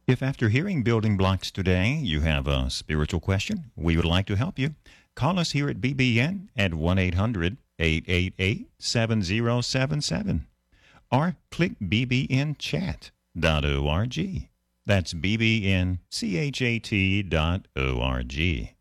If after hearing building blocks today you have a spiritual question, we would like to help you. Call us here at BBN at 1-800-888-7077 or click bbnchat.org. That's bbnchat.org.